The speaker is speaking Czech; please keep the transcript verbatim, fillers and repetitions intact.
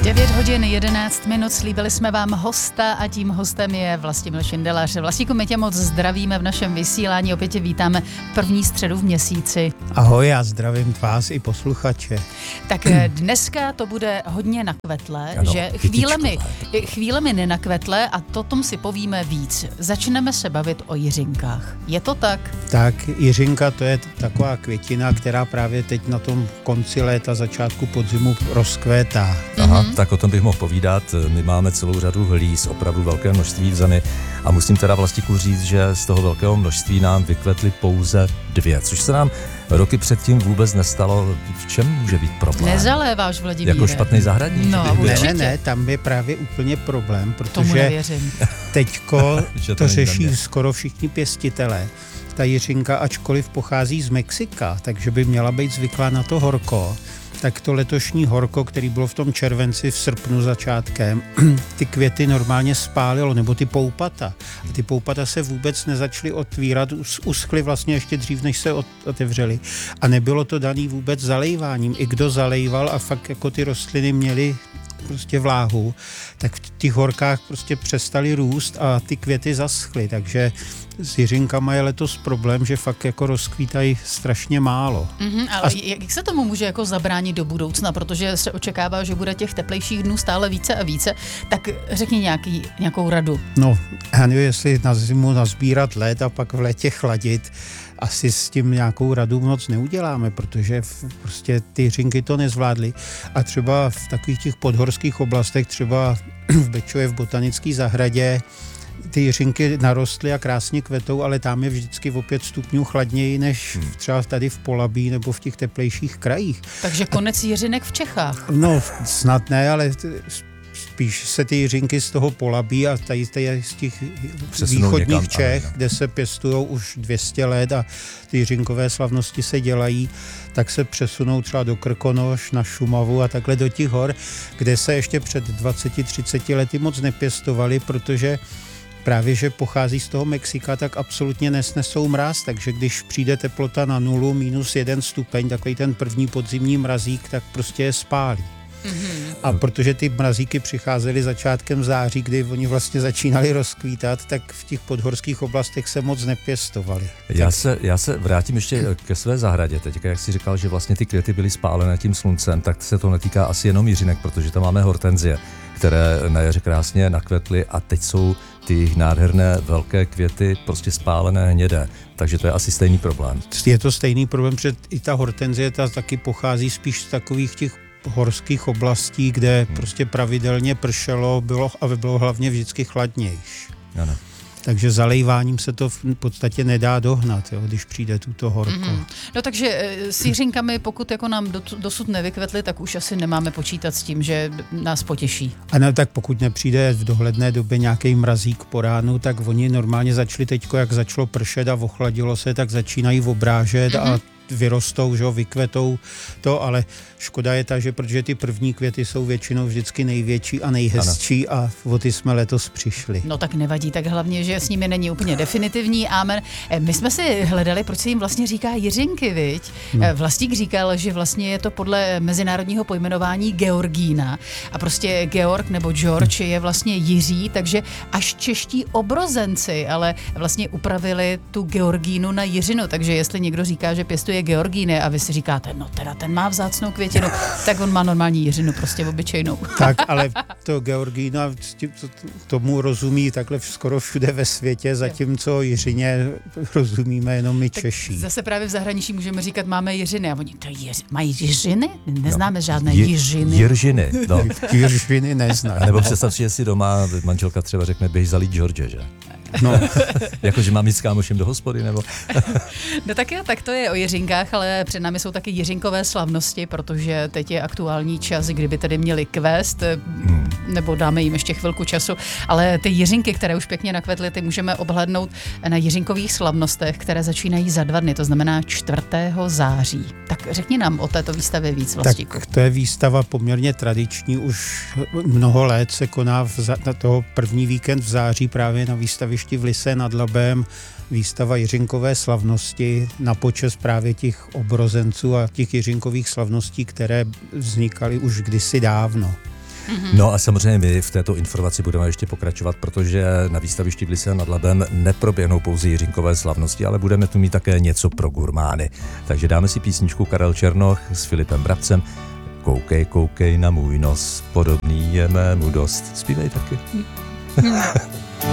devět hodin jedenáct minut, slíbili jsme vám hosta a tím hostem je Vlastimil Šindelař. Vlastíku, my tě moc zdravíme v našem vysílání, opět tě vítáme první středu v měsíci. Ahoj, já zdravím vás i posluchače. Tak dneska to bude hodně nakvetlé, ano, že chvílemi, chvílemi nenakvetlé a to tom si povíme víc. Začneme se bavit o jiřinkách. Je to tak? Tak, jiřinka to je taková květina, která právě teď na tom konci léta, začátku podzimu rozkvétá. Aha, mm-hmm. Tak o tom bych mohl povídat. My máme celou řadu hlíz, opravdu velké množství v zemi a musím teda Vlastíku říct, že z toho velkého množství nám vykvetly pouze dvě, což se nám roky předtím vůbec nestalo. V čem může být problém? Nezaléváš, Vladimíre. Jako špatný zahradník? No, ne, ne, ne, tam je právě úplně problém, protože teďko to, to řeší mě. skoro všichni pěstitelé. Ta jiřinka, ačkoliv pochází z Mexika, takže by měla být zvyklá na to horko, tak to letošní horko, který bylo v tom červenci, v srpnu začátkem, ty květy normálně spálilo, nebo ty poupata. A ty poupata se vůbec nezačaly otvírat, uschly vlastně ještě dřív, než se otevřely. A nebylo to daný vůbec zalejváním. I kdo zalejval a fakt jako ty rostliny měly prostě vláhu, tak v těch horkách prostě přestaly růst a ty květy zaschly, takže s jiřinkama je letos problém, že fakt jako rozkvítají strašně málo. Mm-hmm, ale a... jak se tomu může jako zabránit do budoucna, protože se očekává, že bude těch teplejších dnů stále více a více, tak řekni nějaký, nějakou radu. No, já nevím, jestli na zimu nazbírat led a pak v létě chladit, asi s tím nějakou radu moc neuděláme, protože prostě ty jiřinky to nezvládly. A třeba v takových těch podhorských oblastech, třeba v Bečově v botanické zahradě, ty jiřinky narostly a krásně kvetou, ale tam je vždycky o pět stupňů chladněji než třeba tady v Polabí nebo v těch teplejších krajích. Takže konec jiřinek v Čechách. No, snad ne, ale spíš se ty jiřinky z toho Polabí a tady, tady z těch Přesunou východních někam, Čech, ano, kde se pěstují už dvě stě let a ty jiřinkové slavnosti se dělají, tak se přesunou třeba do Krkonoš, na Šumavu a takhle do těch hor, kde se ještě před dvaceti třiceti lety moc nepěstovali, protože právě, že pochází z toho Mexika, tak absolutně nesnesou mráz, takže když přijde teplota na nulu, minus jeden stupeň, takový ten první podzimní mrazík, tak prostě je spálí. Mm-hmm. A protože ty mrazíky přicházely začátkem září, kdy oni vlastně začínali rozkvítat, tak v těch podhorských oblastech se moc nepěstovali. Já, tak... se, já se vrátím ještě ke své zahradě. Teď, jak jsi říkal, že vlastně ty květy byly spálené tím sluncem, tak se to netýká asi jenom jiřinek, protože tam máme hortenzie, které na jaře krásně nakvetly a teď jsou ty nádherné velké květy prostě spálené hnědé. Takže to je asi stejný problém. Je to stejný problém, protože i ta hortenzie ta taky pochází spíš z takových těch horských oblastí, kde hmm. prostě pravidelně pršelo bylo a bylo hlavně vždycky chladnější. Ano. Takže zalejváním se to v podstatě nedá dohnat, jo, když přijde tuto horko. Mm-hmm. No takže s jiřinkami, pokud jako nám dosud nevykvetly, tak už asi nemáme počítat s tím, že nás potěší. A ne, tak pokud nepřijde v dohledné době nějaký mrazík po ránu, tak oni normálně začali teďko, jak začalo pršet a ochladilo se, tak začínají obrážet mm-hmm. a vyrostou, že jo, vykvetou to, ale škoda je ta, že protože ty první květy jsou většinou vždycky největší a nejhezčí ano. a o ty jsme letos přišli. No tak nevadí, tak hlavně, že s nimi není úplně definitivní ámen. My jsme si hledali, proč se jim vlastně říká jiřinky, viď? No. Vlastík říkal, že vlastně je to podle mezinárodního pojmenování Georgína a prostě Georg nebo George je vlastně Jiří, takže až čeští obrozenci, ale vlastně upravili tu Georgínu na Jiřinu, takže jestli někdo říká, že pěstuje Georgíny a vy si říkáte, no teda ten má vzácnou květinu, tak on má normální jiřinu, prostě obyčejnou. Tak, ale to Georgína tomu rozumí takhle skoro všude ve světě, zatímco jiřině rozumíme jenom my tak Češi. Zase právě v zahraničí můžeme říkat, máme jiřiny a oni to jiř, mají jiřiny? Neznáme no. žádné Je, jiřiny. Jiržiny, no. Jiržiny neznáme. Nebo představ si, že si doma manželka třeba řekne, běž zalít George, že? No. Jakože mám jít s kámošem do hospody, nebo? No tak jo, tak to je o jiřinkách, ale před námi jsou taky jiřinkové slavnosti, protože teď je aktuální čas, kdyby tedy měli kvést, hmm. nebo dáme jim ještě chvilku času, ale ty jiřinky, které už pěkně nakvetly, ty můžeme obhlédnout na jiřinkových slavnostech, které začínají za dva dny, to znamená čtvrtého září. Tak řekni nám o této výstavě víc, Vlastíku. Tak to je výstava poměrně tradiční, už mnoho let se koná v za, na toho první víkend v září právě na výstavišti v Lysé nad Labem, výstava jiřinkové slavnosti na počest právě těch obrozenců a těch jiřinkových slavností, které vznikaly už kdysi dávno. Mm-hmm. No a samozřejmě my v této informaci budeme ještě pokračovat, protože na výstavišti v Lysé nad Labem neproběhnou pouze jiřinkové slavnosti, ale budeme tu mít také něco pro gurmány. Takže dáme si písničku Karel Černoch s Filipem Brabcem. Koukej, koukej na můj nos, podobný je mému dost. Zpívej taky.